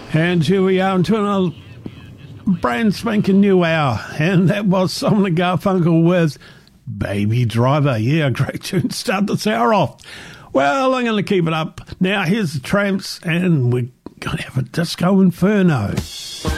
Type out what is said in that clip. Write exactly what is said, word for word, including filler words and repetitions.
And here we are into a brand spanking new hour. And that was Simon and Garfunkel with Baby Driver. Yeah, great tune to start this hour off. Well, I'm going to keep it up. Now, here's the Tramps, and we're going to have a disco inferno.